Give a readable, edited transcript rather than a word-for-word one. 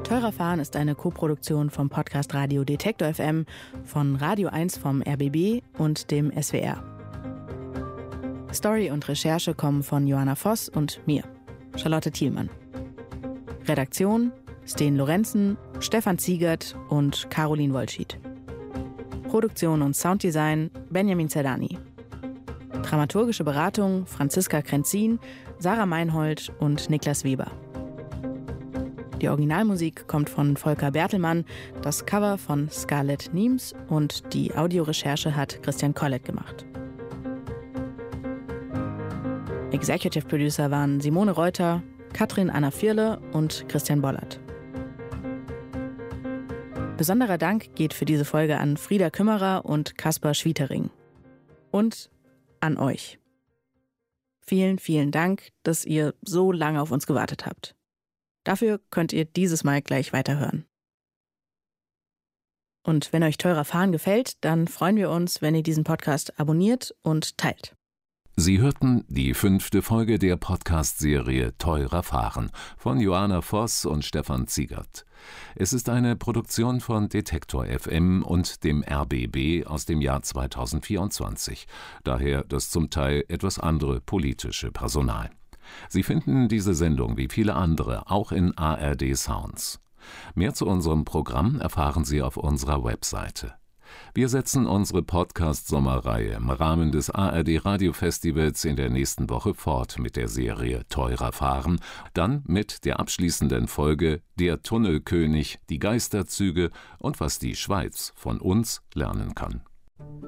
Teurer Fahren ist eine Koproduktion vom Podcast Radio Detektor FM, von Radio 1 vom RBB und dem SWR. Story und Recherche kommen von Johanna Voss und mir, Charlotte Thielmann. Redaktion Sten Lorenzen, Stefan Ziegert und Caroline Wollschied. Produktion und Sounddesign Benjamin Zerdani. Dramaturgische Beratung Franziska Krenzin, Sarah Meinhold und Niklas Weber. Die Originalmusik kommt von Volker Bertelmann, das Cover von Scarlett Niems und die Audiorecherche hat Christian Collett gemacht. Executive Producer waren Simone Reuter, Katrin Anna Vierle und Christian Bollert. Besonderer Dank geht für diese Folge an Frieda Kümmerer und Kaspar Schwietering. Und an euch. Vielen, vielen Dank, dass ihr so lange auf uns gewartet habt. Dafür könnt ihr dieses Mal gleich weiterhören. Und wenn euch Teurer Fahren gefällt, dann freuen wir uns, wenn ihr diesen Podcast abonniert und teilt. Sie hörten die 5. Folge der Podcast-Serie Teurer Fahren von Johanna Voss und Stefan Ziegert. Es ist eine Produktion von Detektor FM und dem RBB aus dem Jahr 2024. Daher das zum Teil etwas andere politische Personal. Sie finden diese Sendung wie viele andere auch in ARD Sounds. Mehr zu unserem Programm erfahren Sie auf unserer Webseite. Wir setzen unsere Podcast-Sommerreihe im Rahmen des ARD-Radio-Festivals in der nächsten Woche fort mit der Serie Teurer Fahren, dann mit der abschließenden Folge Der Tunnelkönig, die Geisterzüge und was die Schweiz von uns lernen kann.